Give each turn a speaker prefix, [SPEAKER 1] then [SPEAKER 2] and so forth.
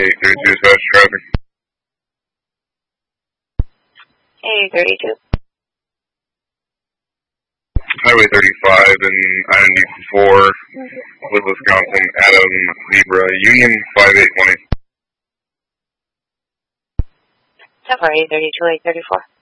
[SPEAKER 1] 832 fast traffic.
[SPEAKER 2] 832.
[SPEAKER 1] Highway 35 and I-94, with Wisconsin, Adam Zebra, Union 5820.
[SPEAKER 2] Temporary 832, 834.